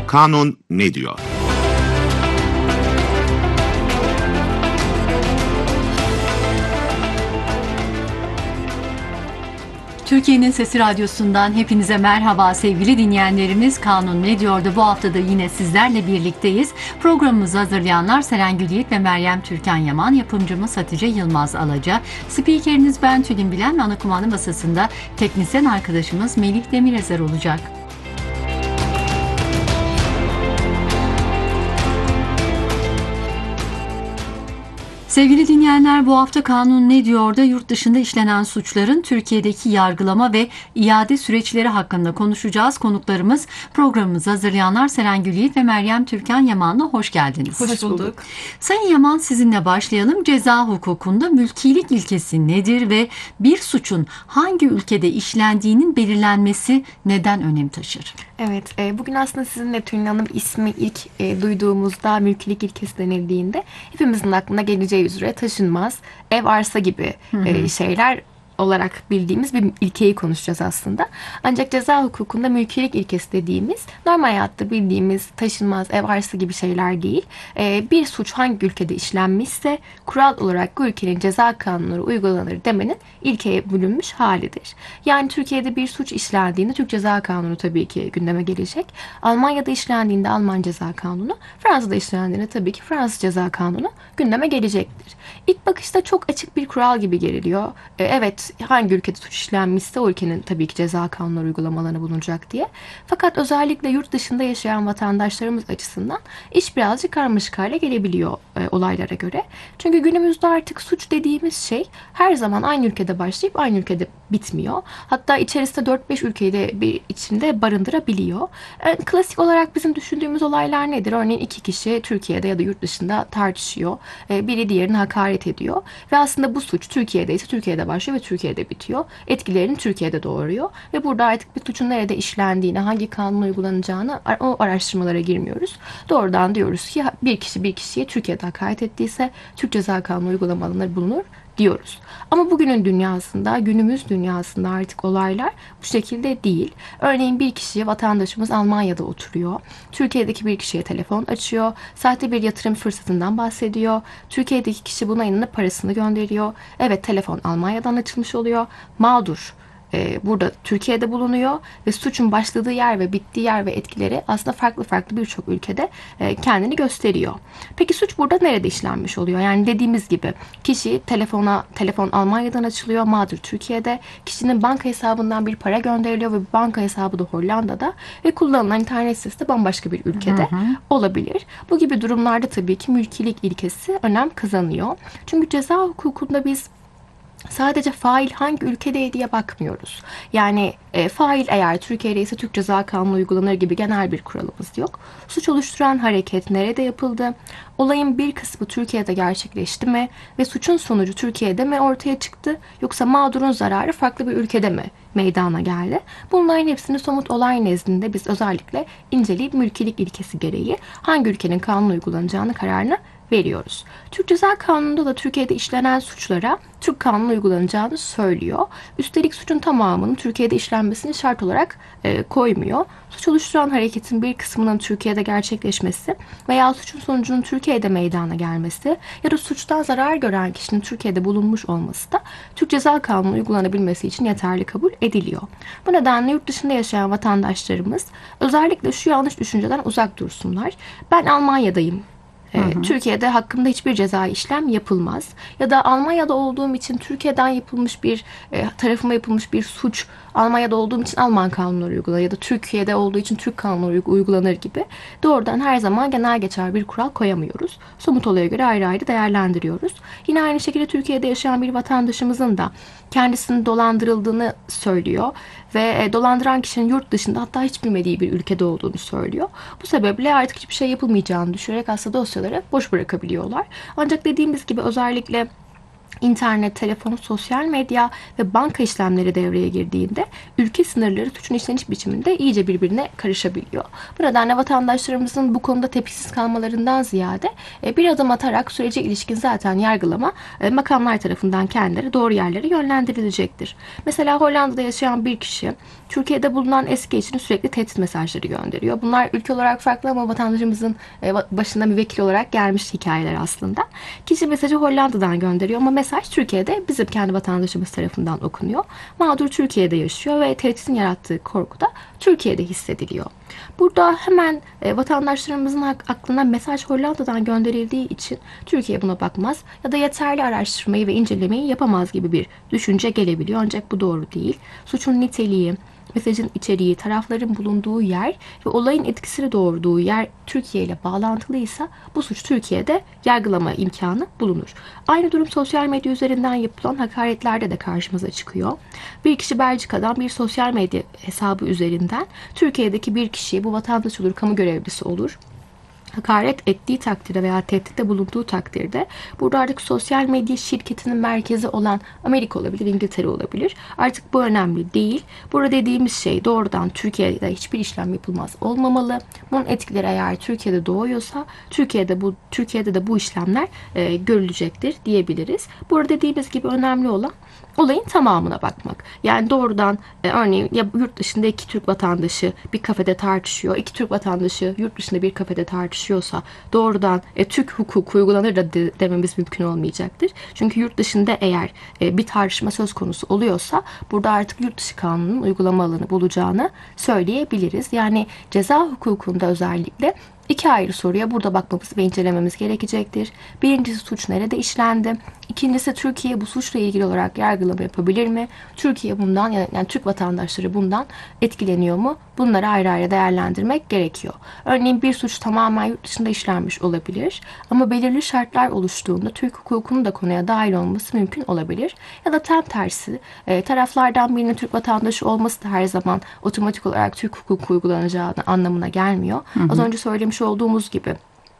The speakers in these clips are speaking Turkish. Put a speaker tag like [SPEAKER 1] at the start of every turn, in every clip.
[SPEAKER 1] Kanun ne diyor?
[SPEAKER 2] Türkiye'nin Sesi Radyosu'ndan hepinize merhaba sevgili dinleyenlerimiz. Kanun ne diyordu? Bu hafta da yine sizlerle birlikteyiz. Programımızı hazırlayanlar Selen Gülyiğit ve Meryem Türkan Yaman, yapımcımız Hatice Yılmaz Alaca. Spikeriniz ben Tülin Bilen ve ana kumanda masasında teknisyen arkadaşımız Melih Demirezer olacak. Sevgili dinleyenler, bu hafta Kanun ne diyor da yurt dışında işlenen suçların Türkiye'deki yargılama ve iade süreçleri hakkında konuşacağız. Konuklarımız programımızı hazırlayanlar Selen Gülyiğit ve Meryem Türkan Yaman'la hoş geldiniz.
[SPEAKER 3] Hoş bulduk.
[SPEAKER 2] Sayın Yaman, sizinle başlayalım. Ceza hukukunda mülkiyelik ilkesi nedir ve bir suçun hangi ülkede işlendiğinin belirlenmesi neden önem taşır?
[SPEAKER 3] Evet, bugün aslında sizinle Tülin Hanım ismi ilk duyduğumuzda mülkiyelik ilkesi denildiğinde hepimizin aklına geleceği üzere taşınmaz, ev, arsa gibi şeyler olarak bildiğimiz bir ilkeyi konuşacağız aslında. Ancak ceza hukukunda mülkiyelik ilkesi dediğimiz normal hayatta bildiğimiz taşınmaz, ev, arsa gibi şeyler değil. Bir suç hangi ülkede işlenmişse kural olarak bu ülkenin ceza kanunları uygulanır demenin ilkeye bölünmüş halidir. Yani Türkiye'de bir suç işlendiğinde Türk Ceza Kanunu tabii ki gündeme gelecek. Almanya'da işlendiğinde Alman Ceza Kanunu, Fransa'da işlendiğinde tabii ki Fransız Ceza Kanunu gündeme gelecektir. İlk bakışta çok açık bir kural gibi görülüyor. Evet, hangi ülkede suç işlenmişse o ülkenin tabii ki ceza kanunları uygulamalarına bulunacak diye. Fakat özellikle yurt dışında yaşayan vatandaşlarımız açısından iş birazcık karmaşık hale gelebiliyor olaylara göre. Çünkü günümüzde artık suç dediğimiz şey her zaman aynı ülkede başlayıp aynı ülkede bitmiyor. Hatta içerisinde 4-5 ülkeyi de bir içinde barındırabiliyor. Klasik olarak bizim düşündüğümüz olaylar nedir? Örneğin iki kişi Türkiye'de ya da yurt dışında tartışıyor. Biri diğerine hakaret ediyor. Ve aslında bu suç Türkiye'de ise Türkiye'de başlıyor ve Türkiye'de bitiyor. Etkilerini Türkiye'de doğuruyor. Ve burada artık bir suçun nerede işlendiğini, hangi kanun uygulanacağını o araştırmalara girmiyoruz. Doğrudan diyoruz ki bir kişi bir kişiye Türkiye'de hakaret ettiyse Türk Ceza Kanunu uygulamaları bulunur diyoruz. Ama bugünün dünyasında, günümüz dünyasında artık olaylar bu şekilde değil. Örneğin bir kişiye, vatandaşımız Almanya'da oturuyor. Türkiye'deki bir kişiye telefon açıyor. Sahte bir yatırım fırsatından bahsediyor. Türkiye'deki kişi buna inanıp parasını gönderiyor. Evet, telefon Almanya'dan açılmış oluyor. Mağdur burada Türkiye'de bulunuyor ve suçun başladığı yer ve bittiği yer ve etkileri aslında farklı birçok ülkede kendini gösteriyor. Peki suç burada nerede işlenmiş oluyor? Yani dediğimiz gibi kişi telefon Almanya'dan açılıyor, mağdur Türkiye'de. Kişinin banka hesabından bir para gönderiliyor ve banka hesabı da Hollanda'da ve kullanılan internet sitesi de bambaşka bir ülkede olabilir. Bu gibi durumlarda tabii ki mülkiyelik ilkesi önem kazanıyor. Çünkü ceza hukukunda biz sadece fail hangi ülkede diye bakmıyoruz. Yani fail eğer Türkiye'de ise Türk Ceza Kanunu uygulanır gibi genel bir kuralımız yok. Suç oluşturan hareket nerede yapıldı? Olayın bir kısmı Türkiye'de gerçekleşti mi? Ve suçun sonucu Türkiye'de mi ortaya çıktı? Yoksa mağdurun zararı farklı bir ülkede mi meydana geldi? Bunların hepsini somut olay nezdinde biz özellikle inceleyip mülkiyelik ilkesi gereği hangi ülkenin kanunu uygulanacağını kararını veriyoruz. Türk Ceza Kanunu'nda da Türkiye'de işlenen suçlara Türk kanunu uygulanacağını söylüyor. Üstelik suçun tamamının Türkiye'de işlenmesini şart olarak koymuyor. Suç oluşturan hareketin bir kısmının Türkiye'de gerçekleşmesi veya suçun sonucunun Türkiye'de meydana gelmesi ya da suçtan zarar gören kişinin Türkiye'de bulunmuş olması da Türk Ceza Kanunu uygulanabilmesi için yeterli kabul ediliyor. Bu nedenle yurt dışında yaşayan vatandaşlarımız özellikle şu yanlış düşünceden uzak dursunlar. Ben Almanya'dayım. Türkiye'de hakkımda hiçbir cezai işlem yapılmaz. Ya da Almanya'da olduğum için Türkiye'den yapılmış bir tarafıma yapılmış bir suç Almanya'da olduğum için Alman kanunları uygulanır ya da Türkiye'de olduğu için Türk kanunları uygulanır gibi doğrudan her zaman genel geçer bir kural koyamıyoruz. Somut olaya göre ayrı ayrı değerlendiriyoruz. Yine aynı şekilde Türkiye'de yaşayan bir vatandaşımızın da kendisinin dolandırıldığını söylüyor ve dolandıran kişinin yurt dışında hatta hiç bilmediği bir ülkede olduğunu söylüyor. Bu sebeple artık hiçbir şey yapılmayacağını düşünerek aslında dosyaları boş bırakabiliyorlar. Ancak dediğimiz gibi özellikle İnternet, telefon, sosyal medya ve banka işlemleri devreye girdiğinde ülke sınırları suçun işleniş biçiminde iyice birbirine karışabiliyor. Bu nedenle vatandaşlarımızın bu konuda tepkisiz kalmalarından ziyade bir adım atarak sürece ilişkin zaten yargılama makamlar tarafından kendileri doğru yerlere yönlendirilecektir. Mesela Hollanda'da yaşayan bir kişi Türkiye'de bulunan eski eşine sürekli tehdit mesajları gönderiyor. Bunlar ülke olarak farklı ama vatandaşımızın başına müvekkil olarak gelmiş hikayeler aslında. Kişi mesajı Hollanda'dan gönderiyor ama mesaj Türkiye'de bizim kendi vatandaşımız tarafından okunuyor. Mağdur Türkiye'de yaşıyor ve tehditin yarattığı korku da Türkiye'de hissediliyor. Burada hemen vatandaşlarımızın aklına mesaj Hollanda'dan gönderildiği için Türkiye buna bakmaz ya da yeterli araştırmayı ve incelemeyi yapamaz gibi bir düşünce gelebiliyor. Ancak bu doğru değil. Suçun niteliği, mesajın içeriği, tarafların bulunduğu yer ve olayın etkisini doğurduğu yer Türkiye ile bağlantılıysa bu suç Türkiye'de yargılama imkanı bulunur. Aynı durum sosyal medya üzerinden yapılan hakaretlerde de karşımıza çıkıyor. Bir kişi Belçika'dan bir sosyal medya hesabı üzerinden Türkiye'deki bir kişiye, bu vatandaş olur, kamu görevlisi olur, hakaret ettiği takdirde veya tehditte bulunduğu takdirde burada artık sosyal medya şirketinin merkezi olan Amerika olabilir, İngiltere olabilir. Artık bu önemli değil. Burada dediğimiz şey doğrudan Türkiye'de hiçbir işlem yapılmaz olmamalı. Bunun etkileri eğer Türkiye'de doğuyorsa Türkiye'de de bu işlemler görülecektir diyebiliriz. Burada dediğimiz gibi önemli olan olayın tamamına bakmak. Yani doğrudan örneğin ya yurt dışında iki Türk vatandaşı bir kafede tartışıyor. İki Türk vatandaşı yurt dışında bir kafede tartışıyorsa doğrudan Türk hukuku uygulanır da dememiz mümkün olmayacaktır. Çünkü yurt dışında eğer bir tartışma söz konusu oluyorsa burada artık yurt dışı kanunun uygulama alanı bulacağını söyleyebiliriz. Yani ceza hukukunda özellikle İki ayrı soruya burada bakmamız ve incelememiz gerekecektir. Birincisi suç nerede işlendi? İkincisi Türkiye bu suçla ilgili olarak yargılama yapabilir mi? Türkiye bundan yani Türk vatandaşları bundan etkileniyor mu? Bunları ayrı ayrı değerlendirmek gerekiyor. Örneğin bir suç tamamen yurt dışında işlenmiş olabilir ama belirli şartlar oluştuğunda Türk hukukunun da konuya dahil olması mümkün olabilir. Ya da tam tersi taraflardan birinin Türk vatandaşı olması da her zaman otomatik olarak Türk hukuku uygulanacağı anlamına gelmiyor. Az önce söylemiş olduğumuz gibi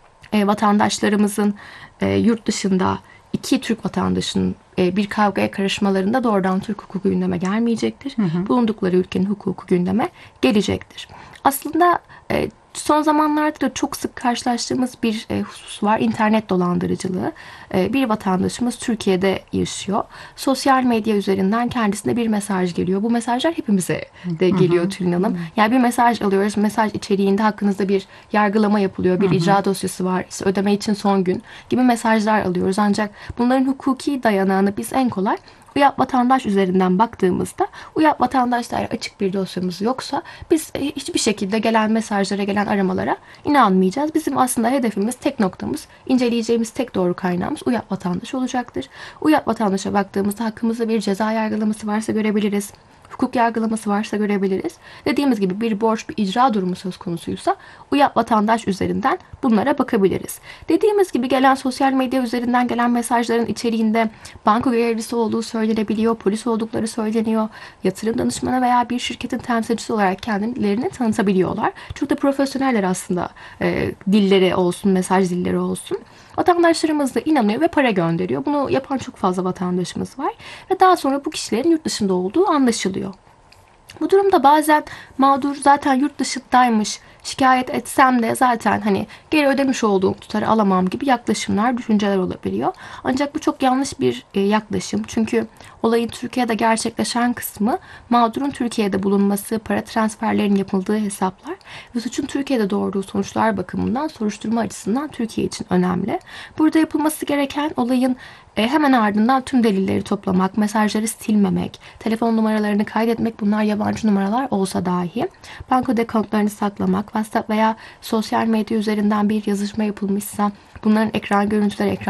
[SPEAKER 3] vatandaşlarımızın yurt dışında iki Türk vatandaşının bir kavgaya karışmalarında doğrudan Türk hukuku gündeme gelmeyecektir. Bulundukları ülkenin hukuku gündeme gelecektir. Aslında son zamanlarda da çok sık karşılaştığımız bir husus var. İnternet dolandırıcılığı. Bir vatandaşımız Türkiye'de yaşıyor. Sosyal medya üzerinden kendisine bir mesaj geliyor. Bu mesajlar hepimize de geliyor Tülin Hanım. Yani bir mesaj alıyoruz. Mesaj içeriğinde hakkınızda bir yargılama yapılıyor. Bir icra dosyası var. İşte ödeme için son gün gibi mesajlar alıyoruz. Ancak bunların hukuki dayanağını biz en kolay UYAP Vatandaş üzerinden baktığımızda UYAP Vatandaş'la açık bir dosyamız yoksa biz hiçbir şekilde gelen mesajlara, gelen aramalara inanmayacağız. Bizim aslında hedefimiz, tek noktamız, inceleyeceğimiz tek doğru kaynağımız UYAP Vatandaş olacaktır. UYAP Vatandaş'a baktığımızda hakkımızda bir ceza yargılaması varsa görebiliriz. Hukuk yargılaması varsa görebiliriz. Dediğimiz gibi bir borç, bir icra durumu söz konusuysa UYAP Vatandaş üzerinden bunlara bakabiliriz. Dediğimiz gibi gelen sosyal medya üzerinden gelen mesajların içeriğinde banka görevlisi olduğu söylenebiliyor, polis oldukları söyleniyor, yatırım danışmanı veya bir şirketin temsilcisi olarak kendilerini tanıtabiliyorlar. Çok da profesyoneller aslında, dilleri olsun, mesaj dilleri olsun. Vatandaşlarımız da inanıyor ve para gönderiyor. Bunu yapan çok fazla vatandaşımız var. Ve daha sonra bu kişilerin yurt dışında olduğu anlaşılıyor. Bu durumda bazen mağdur zaten yurt dışındaymış, şikayet etsem de zaten hani geri ödemiş olduğum tutarı alamam gibi yaklaşımlar, düşünceler olabiliyor. Ancak bu çok yanlış bir yaklaşım. Çünkü olayın Türkiye'de gerçekleşen kısmı mağdurun Türkiye'de bulunması, para transferlerinin yapıldığı hesaplar ve suçun Türkiye'de doğurduğu sonuçlar bakımından soruşturma açısından Türkiye için önemli. Burada yapılması gereken olayın hemen ardından tüm delilleri toplamak, mesajları silmemek, telefon numaralarını kaydetmek, bunlar yabancı numaralar olsa dahi, banka dekontlarını saklamak, WhatsApp veya sosyal medya üzerinden bir yazışma yapılmışsa bunların ekran görüntüleri, ekran